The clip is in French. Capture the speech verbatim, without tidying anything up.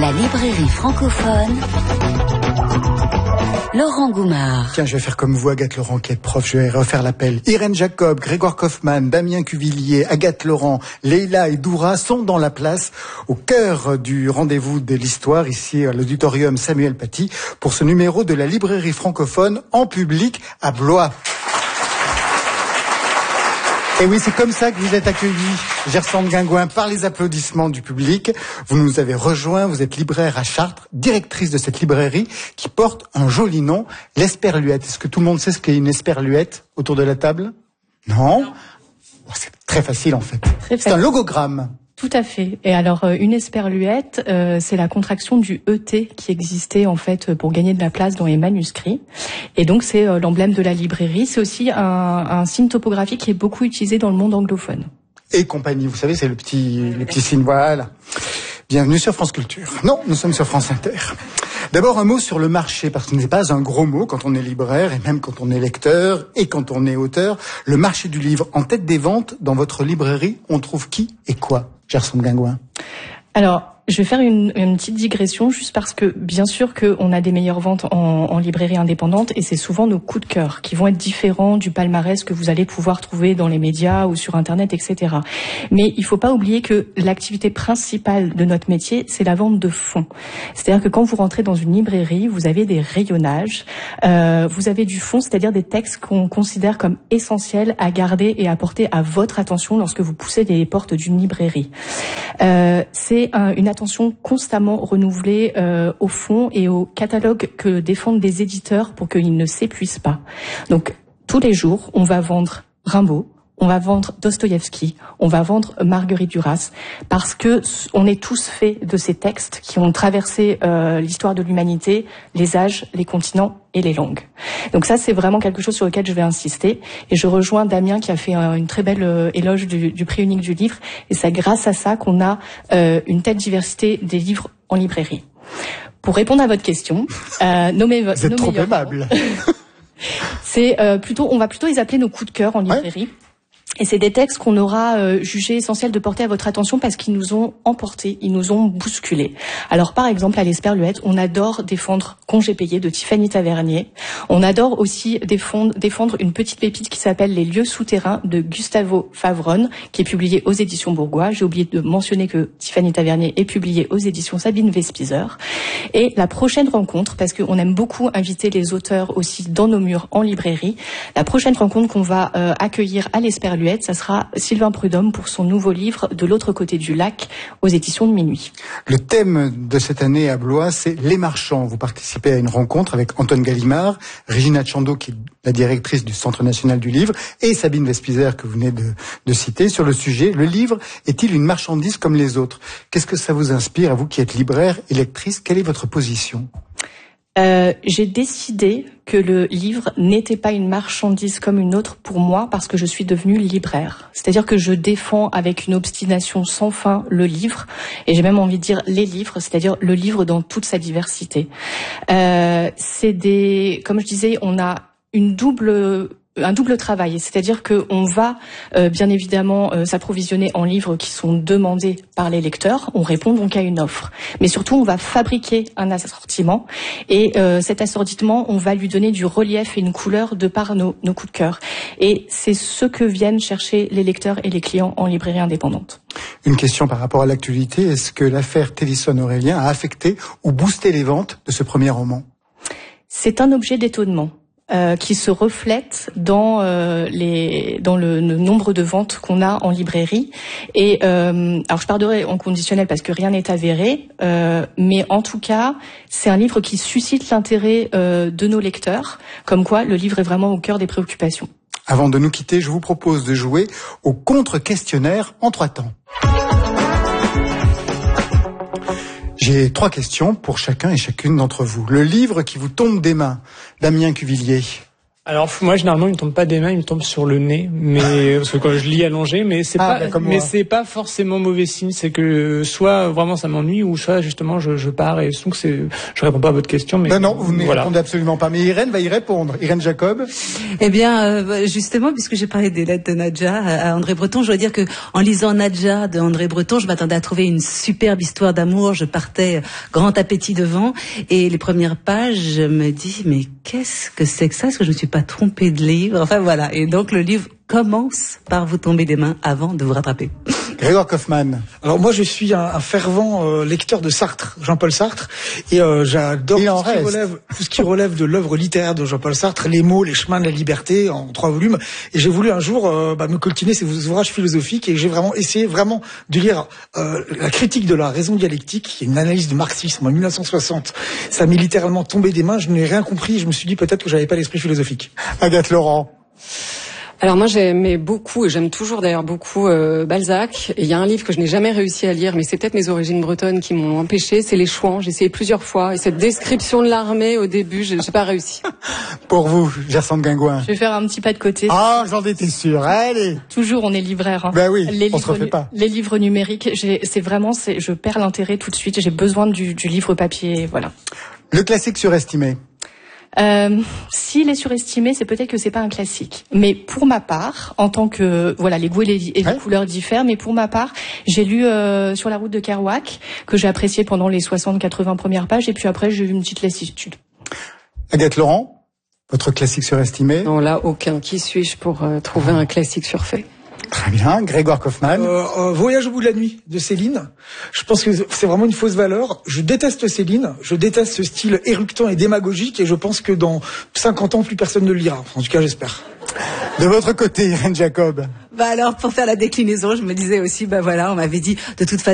La librairie francophone, Laurent Goumard. Tiens, je vais faire comme vous, Agathe Laurent, qui est prof. Je vais refaire l'appel. Irène Jacob, Grégoire Kaufmann, Damien Cuvillier, Agathe Laurent, Leïla et Doura sont dans la place, au cœur du rendez-vous de l'histoire, ici à l'auditorium Samuel Paty, pour ce numéro de la librairie francophone en public à Blois. Et oui, c'est comme ça que vous êtes accueillis, Gersande Guingouin, par les applaudissements du public. Vous nous avez rejoints, vous êtes libraire à Chartres, directrice de cette librairie qui porte un joli nom, l'Esperluette. Est-ce que tout le monde sait ce qu'est une esperluette autour de la table? Non, non. Oh, c'est très facile en fait. Très c'est facile. Un logogramme. Tout à fait. Et alors, une esperluette, euh, c'est la contraction du E T qui existait en fait pour gagner de la place dans les manuscrits. Et donc, c'est euh, l'emblème de la librairie. C'est aussi un, un signe topographique qui est beaucoup utilisé dans le monde anglophone. Et compagnie, vous savez, c'est le petit, le petit signe, voilà. Bienvenue sur France Culture. Non, nous sommes sur France Inter. D'abord, un mot sur le marché, parce que ce n'est pas un gros mot quand on est libraire, et même quand on est lecteur, et quand on est auteur. Le marché du livre, en tête des ventes, dans votre librairie, on trouve qui et quoi, Gersande Guingouin? Alors, je vais faire une, une petite digression, juste parce que, bien sûr qu'on a des meilleures ventes en, en librairie indépendante, et c'est souvent nos coups de cœur, qui vont être différents du palmarès que vous allez pouvoir trouver dans les médias ou sur Internet, et cetera. Mais il faut pas oublier que l'activité principale de notre métier, c'est la vente de fond. C'est-à-dire que quand vous rentrez dans une librairie, vous avez des rayonnages, euh, vous avez du fond, c'est-à-dire des textes qu'on considère comme essentiels à garder et à porter à votre attention lorsque vous poussez les portes d'une librairie. Euh, c'est un, une attention constamment renouvelée euh, au fond et au catalogue que défendent les éditeurs pour qu'ils ne s'épuisent pas. Donc, tous les jours, on va vendre Rimbaud, on va vendre Dostoïevski, on va vendre Marguerite Duras, parce que on est tous faits de ces textes qui ont traversé euh, l'histoire de l'humanité, les âges, les continents et les langues. Donc ça, c'est vraiment quelque chose sur lequel je vais insister. Et je rejoins Damien qui a fait euh, une très belle euh, éloge du, du prix unique du livre. Et c'est grâce à ça qu'on a euh, une telle diversité des livres en librairie. Pour répondre à votre question, euh, nommez votre... Vous êtes trop aimable. C'est euh, plutôt, on va plutôt les appeler nos coups de cœur en librairie. Ouais. Et c'est des textes qu'on aura euh, jugé essentiels de porter à votre attention parce qu'ils nous ont emportés, ils nous ont bousculés. Alors par exemple, à l'Esperluette, on adore défendre Congé payé de Tiffany Tavernier. On adore aussi défendre, défendre une petite pépite qui s'appelle Les lieux souterrains de Gustavo Favron, qui est publié aux éditions Bourgois. J'ai oublié de mentionner que Tiffany Tavernier est publié aux éditions Sabine Vespizer. Et la prochaine rencontre, parce qu'on aime beaucoup inviter les auteurs aussi dans nos murs en librairie, la prochaine rencontre qu'on va euh, accueillir à l'Esperluette, ça sera Sylvain Prudhomme pour son nouveau livre De l'autre côté du lac aux éditions de Minuit. Le thème de cette année à Blois, c'est Les Marchands. Vous participez à une rencontre avec Antoine Gallimard, Régina Tchando, qui est la directrice du Centre national du livre, et Sabine Vespizer, que vous venez de, de citer, sur le sujet. Le livre est-il une marchandise comme les autres? Qu'est-ce que ça vous inspire, à vous qui êtes libraire et lectrice? Quelle est votre position? Euh, j'ai décidé que le livre n'était pas une marchandise comme une autre pour moi parce que je suis devenue libraire. C'est-à-dire que je défends avec une obstination sans fin le livre, et j'ai même envie de dire les livres, c'est-à-dire le livre dans toute sa diversité. Euh, c'est des, comme je disais, on a une double un double travail, c'est-à-dire que on va euh, bien évidemment euh, s'approvisionner en livres qui sont demandés par les lecteurs, on répond donc à une offre, mais surtout on va fabriquer un assortiment, et euh, cet assortiment on va lui donner du relief et une couleur de par nos, nos coups de cœur, et c'est ce que viennent chercher les lecteurs et les clients en librairie indépendante. Une question par rapport à l'actualité, est-ce que l'affaire Télisson-Aurélien a affecté ou boosté les ventes de ce premier roman? C'est un objet d'étonnement. Euh, qui se reflète dans euh, les dans le, le nombre de ventes qu'on a en librairie. Et euh, alors je parlerai en conditionnel parce que rien n'est avéré, euh, mais en tout cas c'est un livre qui suscite l'intérêt euh, de nos lecteurs, comme quoi le livre est vraiment au cœur des préoccupations. Avant de nous quitter, je vous propose de jouer au contre-questionnaire en trois temps. J'ai trois questions pour chacun et chacune d'entre vous. Le livre qui vous tombe des mains, Damien Cuvillier. Alors moi généralement il me tombe pas des mains, il me tombe sur le nez, mais parce que quand je lis allongé, mais c'est ah, pas, bah, mais c'est pas forcément mauvais signe. C'est que soit vraiment ça m'ennuie, ou soit justement je, je pars et donc c'est, je réponds pas à votre question, mais non non, vous ne voilà. répondez absolument pas. Mais Irène va y répondre. Irène Jacob. Eh bien euh, justement, puisque j'ai parlé des lettres de Nadja à André Breton, je dois dire que en lisant Nadja de André Breton, je m'attendais à trouver une superbe histoire d'amour. Je partais grand appétit devant, et les premières pages, je me dis mais qu'est-ce que c'est que ça? Est-ce que je me suis pas trompée de livre? Enfin voilà. Et donc le livre commence par vous tomber des mains avant de vous rattraper. Grégoire Kaufmann. Alors moi je suis un, un fervent euh, lecteur de Sartre, Jean-Paul Sartre, et euh, j'adore tout ce, qui relève, tout ce qui relève de l'œuvre littéraire de Jean-Paul Sartre, Les mots, les chemins de la liberté, en trois volumes. Et j'ai voulu un jour euh, bah, me coltiner ces ouvrages philosophiques, et j'ai vraiment essayé vraiment de lire euh, la critique de la raison dialectique, qui est une analyse du marxisme en mille neuf cent soixante. Ça m'est littéralement tombé des mains, je n'ai rien compris, je me suis dit peut-être que j'avais pas l'esprit philosophique. Agathe Laurent. Alors moi j'aimais beaucoup, et j'aime toujours d'ailleurs beaucoup euh, Balzac. Et il y a un livre que je n'ai jamais réussi à lire, mais c'est peut-être mes origines bretonnes qui m'ont empêché, c'est Les Chouans. J'ai essayé plusieurs fois, et cette description de l'armée au début, j'ai, j'ai pas réussi. Pour vous, Gerson Guingouin. Je vais faire un petit pas de côté. Ah, j'en étais sûr. Allez. Toujours, on est libraire. Hein. Ben oui, les on se refait pas. Les livres numériques, j'ai, c'est vraiment, c'est, je perds l'intérêt tout de suite. J'ai besoin du, du livre papier, voilà. Le classique surestimé. Euh, s'il est surestimé, c'est peut-être que c'est pas un classique. Mais pour ma part, en tant que voilà, les goûts et les, et les ouais. couleurs diffèrent. Mais pour ma part, j'ai lu euh, Sur la route de Kerouac, que j'ai apprécié pendant les soixante quatre-vingts premières pages, et puis après j'ai eu une petite lassitude. Agathe Laurent, votre classique surestimé. Non, là aucun. Qui suis-je pour euh, trouver un classique surfait? Très bien, Grégoire Kaufmann. Euh, euh, Voyage au bout de la nuit de Céline. Je pense que c'est vraiment une fausse valeur. Je déteste Céline. Je déteste ce style éructant et démagogique, et je pense que dans cinquante ans, plus personne ne le lira. En tout cas, j'espère. De votre côté, Irène Jacob. Bah alors, pour faire la déclinaison, je me disais aussi, bah voilà, on m'avait dit de toute façon.